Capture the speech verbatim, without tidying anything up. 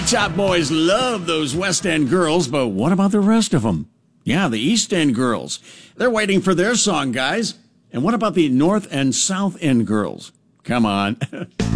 Top boys love those West End girls, but what about the rest of them? Yeah, the East End girls. They're waiting for their song, guys. And what about the North and South End girls? Come on.